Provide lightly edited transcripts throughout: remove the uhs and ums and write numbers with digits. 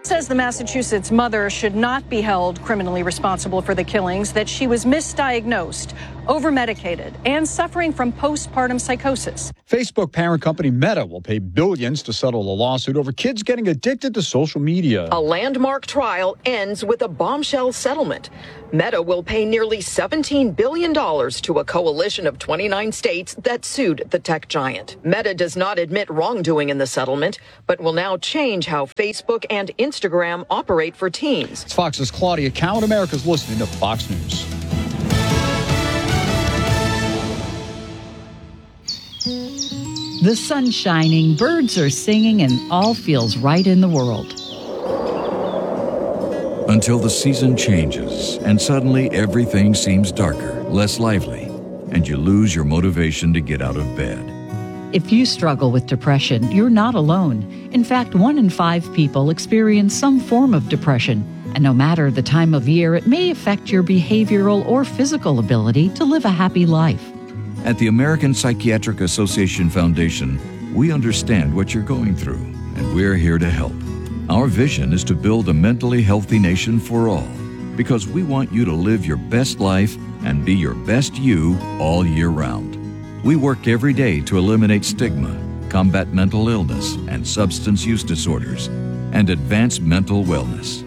Says the Massachusetts mother should not be held criminally responsible for the killings, that she was misdiagnosed, over-medicated, and suffering from postpartum psychosis. Facebook parent company Meta will pay billions to settle a lawsuit over kids getting addicted to social media. A landmark trial ends with a bombshell settlement. Meta will pay nearly $17 billion to a coalition of 29 states that sued the tech giant. Meta does not admit wrongdoing in the settlement, but will now change how Facebook and Instagram operate for teens. It's Fox's Claudia Coward. America's listening to Fox News. The sun's shining, birds are singing, and all feels right in the world. Until the season changes, and suddenly everything seems darker, less lively, and you lose your motivation to get out of bed. If you struggle with depression, you're not alone. In fact, 1 in 5 people experience some form of depression, and no matter the time of year, it may affect your behavioral or physical ability to live a happy life. At the American Psychiatric Association Foundation, we understand what you're going through, and we're here to help. Our vision is to build a mentally healthy nation for all, because we want you to live your best life and be your best you all year round. We work every day to eliminate stigma, combat mental illness and substance use disorders, and advance mental wellness.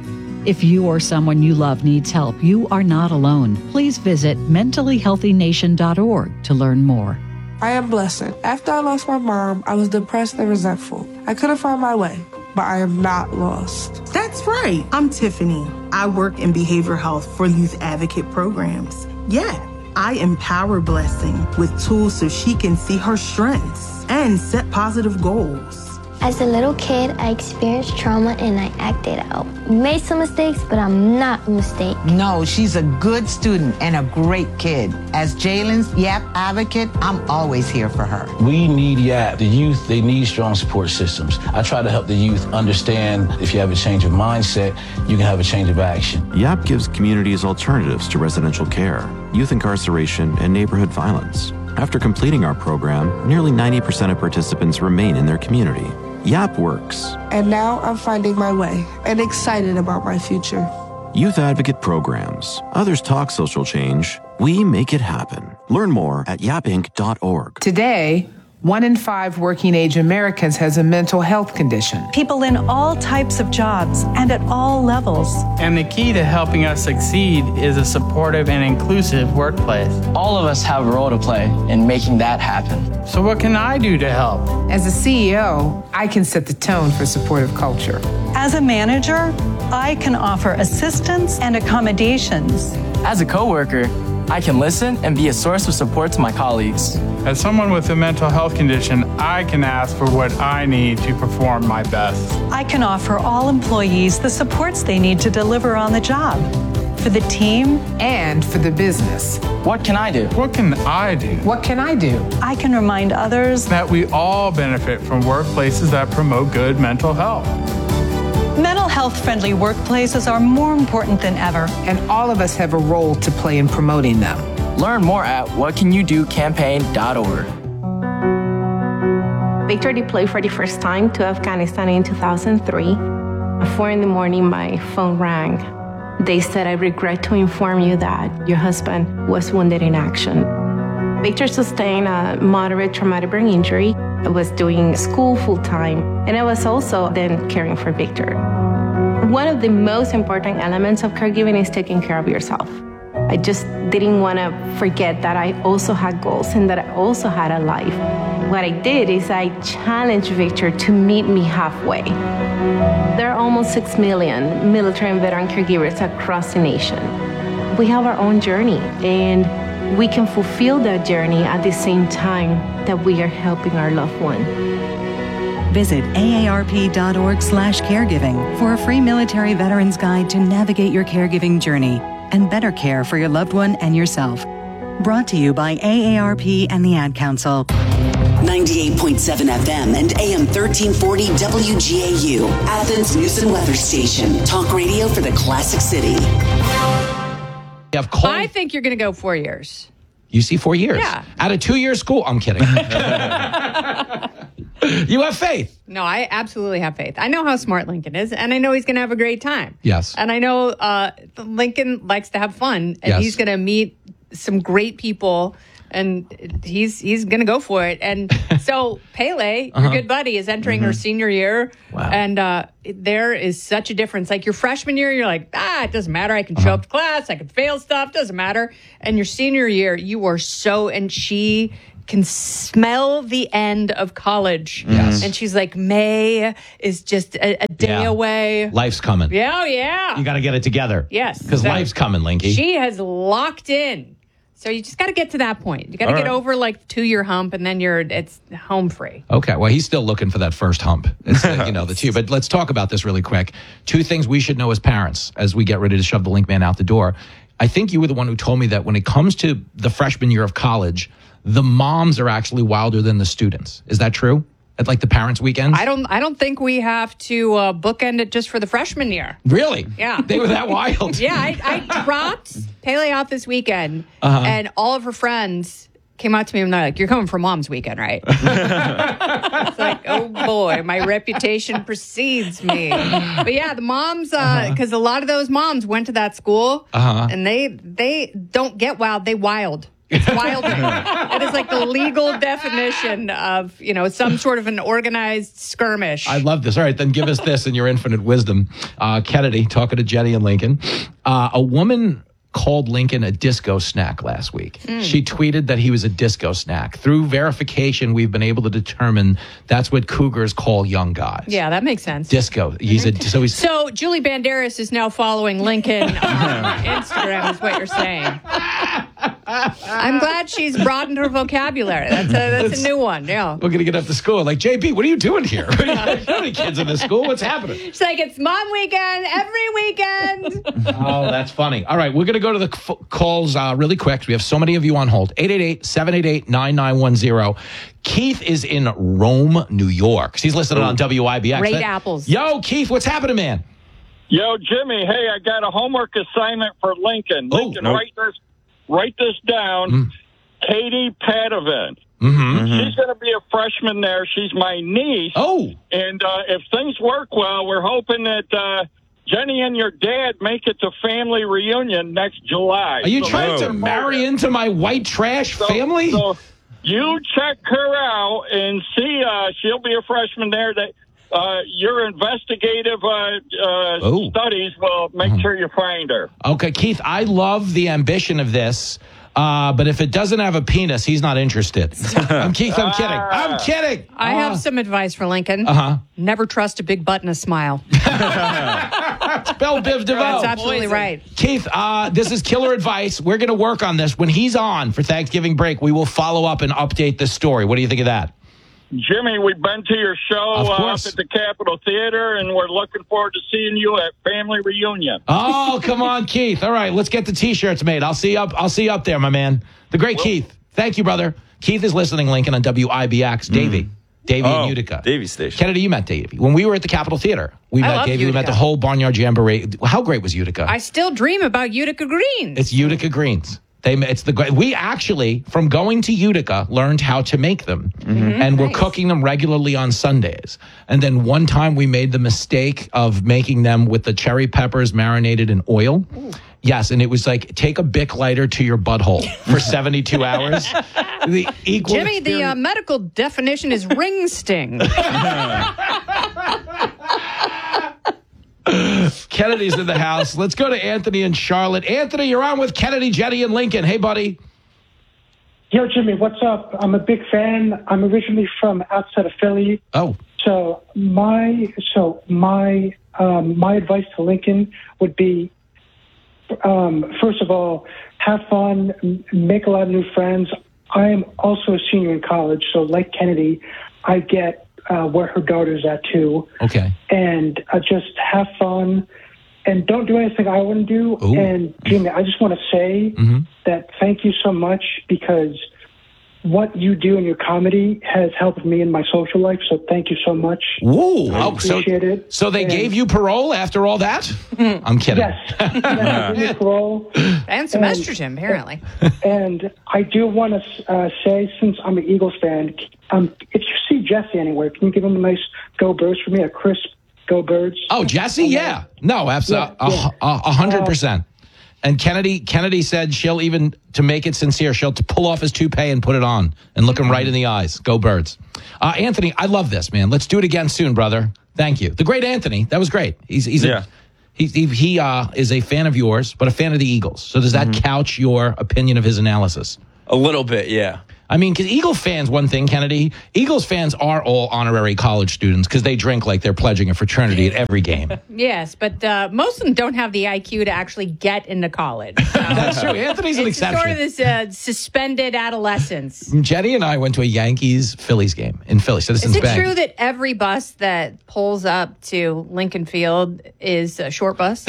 If you or someone you love needs help, you are not alone. Please visit mentallyhealthynation.org to learn more. I am Blessing. After I lost my mom, I was depressed and resentful. I couldn't find my way, but I am not lost. That's right. I'm Tiffany. I work in behavioral health for youth advocate programs. Yeah, I empower Blessing with tools so she can see her strengths and set positive goals. As a little kid, I experienced trauma and I acted out. Made some mistakes, but I'm not a mistake. No, she's a good student and a great kid. As Jalen's YAP advocate, I'm always here for her. We need YAP. The youth, they need strong support systems. I try to help the youth understand if you have a change of mindset, you can have a change of action. YAP gives communities alternatives to residential care, youth incarceration, and neighborhood violence. After completing our program, nearly 90% of participants remain in their community. YAP works. And now I'm finding my way and excited about my future. Youth Advocate Programs. Others talk social change. We make it happen. Learn more at yapinc.org. Today, 1 in 5 working-age Americans has a mental health condition. People in all types of jobs and at all levels. And the key to helping us succeed is a supportive and inclusive workplace. All of us have a role to play in making that happen. So what can I do to help? As a CEO, I can set the tone for supportive culture. As a manager, I can offer assistance and accommodations. As a coworker, I can listen and be a source of support to my colleagues. As someone with a mental health condition, I can ask for what I need to perform my best. I can offer all employees the supports they need to deliver on the job. For the team and for the business. What can I do? What can I do? What can I do? I can remind others that we all benefit from workplaces that promote good mental health. Mental health-friendly workplaces are more important than ever. And all of us have a role to play in promoting them. Learn more at whatcanyoudocampaign.org. Victor deployed for the first time to Afghanistan in 2003. At 4 a.m, my phone rang. They said, "I regret to inform you that your husband was wounded in action." Victor sustained a moderate traumatic brain injury. I was doing school full-time, and I was also then caring for Victor. One of the most important elements of caregiving is taking care of yourself. I just didn't want to forget that I also had goals and that I also had a life. What I did is I challenged Victor to meet me halfway. There are almost 6 million military and veteran caregivers across the nation. We have our own journey, and we can fulfill that journey at the same time that we are helping our loved one. Visit aarp.org/caregiving for a free military veterans guide to navigate your caregiving journey and better care for your loved one and yourself. Brought to you by AARP and the Ad Council. 98.7 FM and AM 1340 WGAU, Athens News and Weather Station. Talk radio for the Classic City. I think you're going to go 4 years. You see 4 years? Yeah. Out of 2 years school? I'm kidding. You have faith. No, I absolutely have faith. I know how smart Lincoln is, and I know he's going to have a great time. Yes. And I know Lincoln likes to have fun, and he's going to meet some great people, and he's going to go for it. And so Pele, your good buddy, is entering her senior year. Wow. And there is such a difference. Like your freshman year, you're like, it doesn't matter. I can show up to class. I can fail stuff. Doesn't matter. And your senior year, you are and she can smell the end of college. Yes. And she's like, May is just a day away. Life's coming. Yeah, yeah. You got to get it together. Yes. Because life's coming, Linky. She has locked in. So you just got to get to that point. You got to get over like the 2-year hump, and then it's home free. Okay, well, he's still looking for that first hump. It's the 2. But let's talk about this really quick. 2 things we should know as parents as we get ready to shove the Link Man out the door. I think you were the one who told me that when it comes to the freshman year of college, the moms are actually wilder than the students. Is that true? At like the parents' weekends? I don't think we have to bookend it just for the freshman year. Really? Yeah. They were that wild. Yeah, I dropped Pele off this weekend, and all of her friends came out to me and they're like, "You're coming for mom's weekend, right?" It's like, oh boy, my reputation precedes me. But yeah, the moms, because a lot of those moms went to that school, and they don't get wild, they wild. It's wilding. It is like the legal definition of, some sort of an organized skirmish. I love this. All right, then give us this in your infinite wisdom. Kennedy, talking to Jenny and Lincoln. A woman called Lincoln a disco snack last week. She tweeted that he was a disco snack. Through verification, we've been able to determine that's what cougars call young guys. Yeah, that makes sense. Disco. So Julie Banderas is now following Lincoln on Instagram, is what you're saying. I'm glad she's broadened her vocabulary. That's a new one. Yeah. We're going to get up to school. Like, JP, what are you doing here? How many kids in this school? What's happening? She's like, it's mom weekend every weekend. Oh, that's funny. All right, we're going to go to the calls really quick. We have so many of you on hold. 888-788-9910. Keith is in Rome, New York. He's listening on WIBX. Great apples. Yo, Keith, what's happening, man? Yo, Jimmy, hey, I got a homework assignment for Lincoln. Lincoln, write this down. Katie Padavin. She's going to be a freshman there. She's my niece. Oh. And if things work well, we're hoping that Jenny and your dad make it to family reunion next July. Are you trying to marry into my white trash family? So you check her out and see. She'll be a freshman there. That your investigative studies will make sure you find her. Okay, Keith, I love the ambition of this. But if it doesn't have a penis, he's not interested. I'm Keith, I'm kidding. I'm kidding. I have some advice for Lincoln. Never trust a big butt and a smile. Spell Biv DeVoe. That's absolutely right. Keith, this is killer advice. We're going to work on this. When he's on for Thanksgiving break, we will follow up and update the story. What do you think of that? Jimmy, we've been to your show up at the Capitol Theater, and we're looking forward to seeing you at family reunion. Oh, come on, Keith. All right, let's get the T-shirts made. I'll see you up there, my man. The great Keith. Thank you, brother. Keith is listening, Lincoln, on WIBX. Davey in Utica. Davey Station. Kennedy, you met Davey. When we were at the Capitol Theater, we met Davey. We met the whole Barnyard Jamboree. How great was Utica? I still dream about Utica Greens. It's Utica Greens. We actually, from going to Utica, learned how to make them. And we're cooking them regularly on Sundays. And then one time we made the mistake of making them with the cherry peppers marinated in oil. Ooh. Yes, and it was like, take a Bic lighter to your butthole for 72 hours. Jimmy, the medical definition is ring sting. Kennedy's in the house. Let's go to Anthony in Charlotte. Anthony, you're on with Kennedy, Jenny, and Lincoln. Hey, buddy. Yo, Jimmy, what's up? I'm a big fan. I'm originally from outside of Philly. Oh. So my advice to Lincoln would be, first of all, have fun, make a lot of new friends. I am also a senior in college, so like Kennedy, I get where her daughter's at too. Okay. And just have fun and don't do anything I wouldn't do. Ooh. And Jimmy, I just want to say that thank you so much, because what you do in your comedy has helped me in my social life. So thank you so much. Whoa. I appreciate it. So they gave you parole after all that? I'm kidding. Yes. Yes, give me parole. And some estrogen, apparently. And I do want to say, since I'm an Eagles fan, if you see Jesse anywhere, can you give him a nice Go Birds for me, a crisp Go Birds? Oh, Jesse? Yeah. No, absolutely. 100%. And Kennedy said she'll even, to make it sincere, she'll pull off his toupee and put it on and look him right in the eyes. Go Birds. Anthony, I love this, man. Let's do it again soon, brother. Thank you. The great Anthony. That was great. He is a fan of yours, but a fan of the Eagles. So does that couch your opinion of his analysis? A little bit, yeah. I mean, because Eagle fans, one thing, Kennedy, Eagles fans are all honorary college students because they drink like they're pledging a fraternity at every game. Yes, but most of them don't have the IQ to actually get into college. So That's true. Anthony's an exception. Sort of this suspended adolescence. Jenny and I went to a Yankees-Phillies game in Philly. Citizens Is it Bank. true that every bus that pulls up to Lincoln Field is a short bus?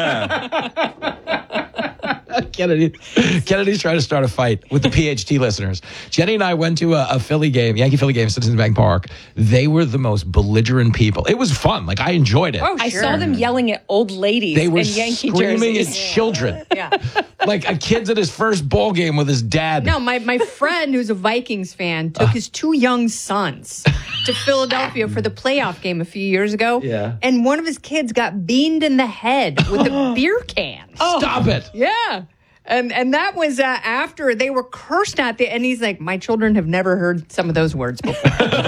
Kennedy's trying to start a fight with the PhD listeners. Jenny and I went to a Philly game, Yankee-Philly game, Citizens Bank Park. They were the most belligerent people. It was fun. Like, I enjoyed it. Oh, I saw them yelling at old ladies They were in Yankee screaming jerseys. at children. Yeah. Like a kid's at his first ball game with his dad. No, my friend who's a Vikings fan took his two young sons to Philadelphia for the playoff game a few years ago. Yeah. And one of his kids got beamed in the head with a beer can. Stop it. Yeah. And that was after they were cursed at and he's like, my children have never heard some of those words before.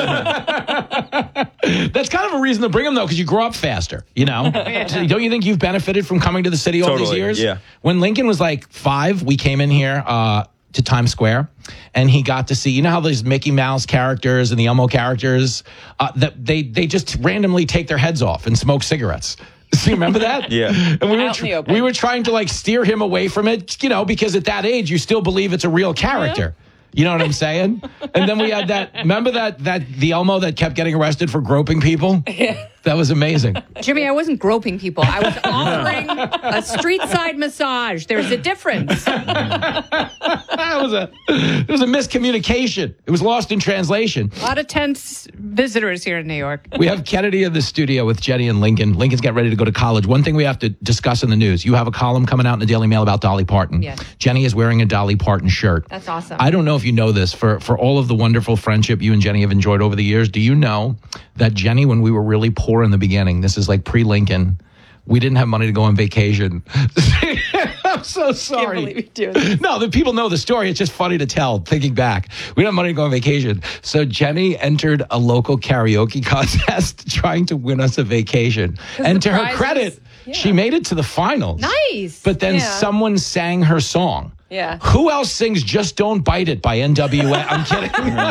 That's kind of a reason to bring them, though, because you grow up faster, you know? Yeah. Don't you think you've benefited from coming to the city all these years? Yeah. When Lincoln was like 5, we came in here to Times Square, and he got to see, you know how these Mickey Mouse characters and the Elmo characters, that they just randomly take their heads off and smoke cigarettes. Do you remember that? Yeah. And we were trying to like steer him away from it, you know, because at that age you still believe it's a real character. You know what I'm saying? And then we had that. Remember that the Elmo that kept getting arrested for groping people? Yeah. That was amazing. Jimmy, I wasn't groping people. I was offering a street side massage. There's a difference. It was a miscommunication. It was lost in translation. A lot of tense visitors here in New York. We have Kennedy in the studio with Jenny and Lincoln. Lincoln's getting ready to go to college. One thing we have to discuss in the news. You have a column coming out in the Daily Mail about Dolly Parton. Yes. Jenny is wearing a Dolly Parton shirt. That's awesome. I don't know if you know this. For all of the wonderful friendship you and Jenny have enjoyed over the years, do you know that Jenny, when we were really poor in the beginning, this is like pre-Lincoln, we didn't have money to go on vacation. I'm so sorry. Can't believe you do this. No, the people know the story. It's just funny to tell, thinking back. We didn't have money to go on vacation. So Jenny entered a local karaoke contest trying to win us a vacation. And to her credit, she made it to the finals. Nice. But then someone sang her song. Yeah. Who else sings Just Don't Bite It by NWA? I'm kidding.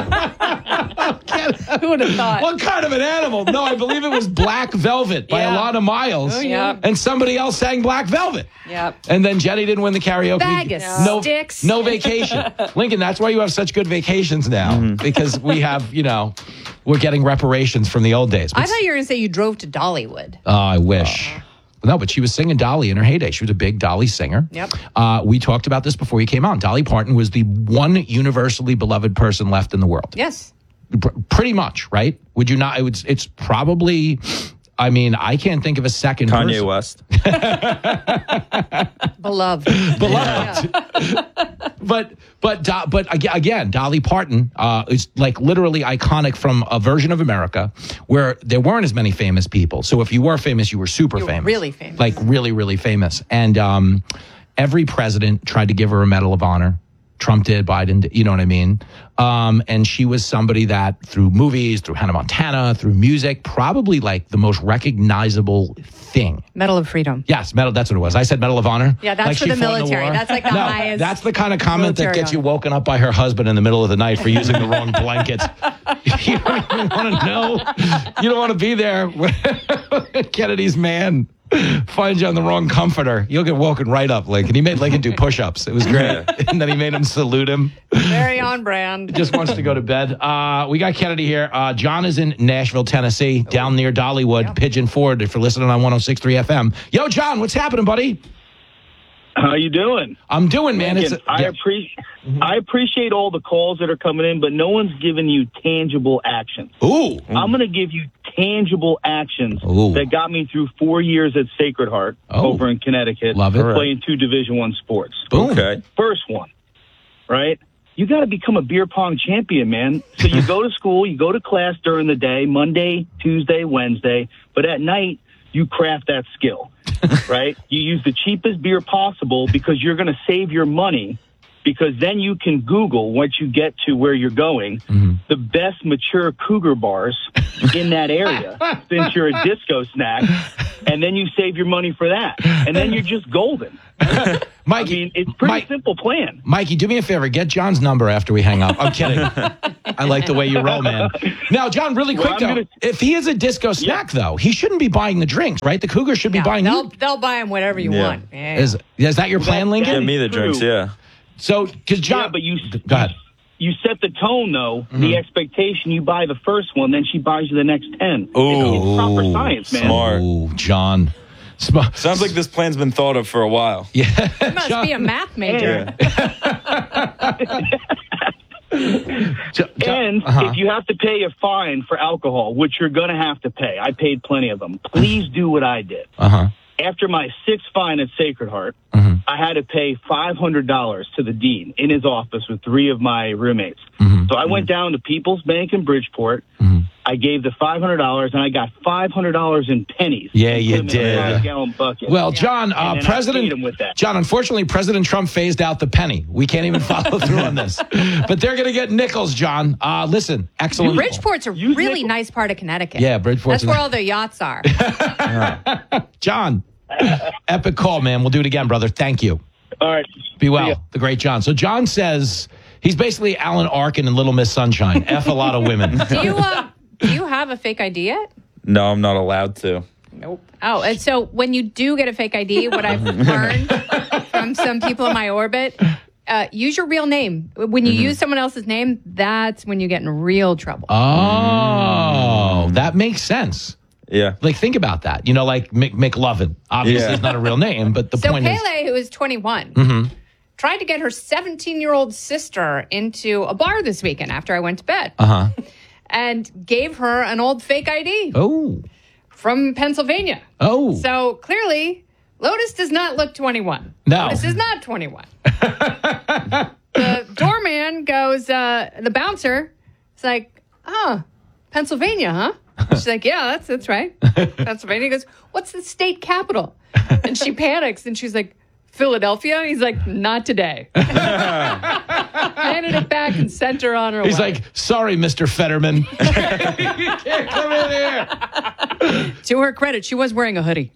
I'm kidding. Who would have thought? What kind of an animal? No, I believe it was Black Velvet by Alana Miles. Oh, yeah. And somebody else sang Black Velvet. Yep. And then Jenny didn't win the karaoke. Bag of sticks. No vacation. Lincoln, that's why you have such good vacations now. Because we have, we're getting reparations from the old days. I thought you were going to say you drove to Dollywood. Oh, I wish. No, but she was singing Dolly in her heyday. She was a big Dolly singer. Yep. We talked about this before you came on. Dolly Parton was the one universally beloved person left in the world. Yes. Pretty much, right? Would you not? It's probably, I can't think of a second Kanye person. West. Beloved. But again, Dolly Parton is like literally iconic from a version of America where there weren't as many famous people. So if you were famous, you were super famous. Really famous. Like really, really famous. And every president tried to give her a Medal of Honor. Trump did, Biden did, you know what I mean? And she was somebody that through movies, through Hannah Montana, through music, probably like the most recognizable thing. Medal of Freedom. Yes, medal. That's what it was. I said Medal of Honor. Yeah, that's like for she the fought in military. war. That's like the No, highest. That's the kind of comment that military gets you honor. woken up by her husband in the middle of the night for using the wrong blanket. You don't even want to know. You don't want to be there when Kennedy's man finds you on the wrong comforter. You'll get woken right up, Lincoln. He made Lincoln do push-ups. It was great. And then he made him salute him. Very on brand. He just wants to go to bed. We got Kennedy here. John is in Nashville, Tennessee, down near Dollywood, Pigeon Forge, if you're listening on 106.3 FM. Yo, John, what's happening, buddy? How you doing? I'm doing, man. Lincoln, I appreciate all the calls that are coming in, but no one's giving you tangible actions. Ooh. I'm going to give you tangible actions that got me through 4 years at Sacred Heart over in Connecticut. Love it. Playing 2 Division I sports. Boom. Okay. First one, right? You got to become a beer pong champion, man. So you go to school, you go to class during the day, Monday, Tuesday, Wednesday, but at night, you craft that skill, right? You use the cheapest beer possible because you're going to save your money, because then you can Google, once you get to where you're going, the best mature cougar bars in that area, since you're a disco snack, and then you save your money for that. And then you're just golden. Mikey, I mean, it's a pretty simple plan. Mikey, do me a favor. Get John's number after we hang up. I'm kidding. I like the way you roll, man. Now, John, really quick, if he is a disco snack, though, he shouldn't be buying the drinks, right? The Cougar should be buying you. They'll buy him whatever you want. Yeah. Is that your plan, Lincoln? Get me the drinks, yeah. So, because John... but you... Go ahead. You set the tone, though, the expectation. You buy the first one, then she buys you the next 10. It's proper science, man. Smart. Ooh, John. Sounds like this plan's been thought of for a while. Yeah. You must be a math major. And if you have to pay a fine for alcohol, which you're going to have to pay, I paid plenty of them, please do what I did. After my 6th fine at Sacred Heart, I had to pay $500 to the dean in his office with 3 of my roommates. So I went down to People's Bank in Bridgeport. I gave the $500, and I got $500 in pennies. Yeah, you did. In a 5-gallon bucket. Well, John, I paid him with that. John, unfortunately, President Trump phased out the penny. We can't even follow through on this. But they're going to get nickels, John. Listen, excellent. Bridgeport's a really nice part of Connecticut. Yeah, Bridgeport's That's where all the yachts are. John, epic call, man. We'll do it again, brother. Thank you. All right. Be well. The great John. So John says he's basically Alan Arkin in Little Miss Sunshine. F a lot of women. Do you have a fake ID yet? No, I'm not allowed to. Nope. Oh, and so when you do get a fake ID, what I've learned from some people in my orbit, use your real name. When you use someone else's name, that's when you get in real trouble. Oh, that makes sense. Yeah. Like, think about that. You know, like McLovin. Obviously, it's not a real name, but the point is... So Pele, who is 21, tried to get her 17-year-old sister into a bar this weekend after I went to bed. And gave her an old fake ID. Oh. From Pennsylvania. Oh. So clearly, Lotus does not look 21. No. Lotus is not 21. The doorman goes, the bouncer, it's like, Pennsylvania, huh? She's like, yeah, that's right. Pennsylvania. He goes, what's the state capital? And she panics and she's like, Philadelphia? He's like, not today. Handed it back and sent her on her way. He's like, sorry, Mr. Fetterman. You can't come in here. To her credit, she was wearing a hoodie.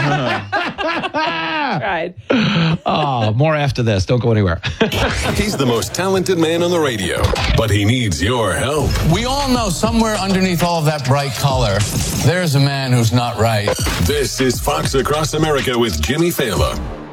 Right. Oh, more after this. Don't go anywhere. He's the most talented man on the radio, but he needs your help. We all know somewhere underneath all of that bright color, there's a man who's not right. This is Fox Across America with Jimmy Fallon.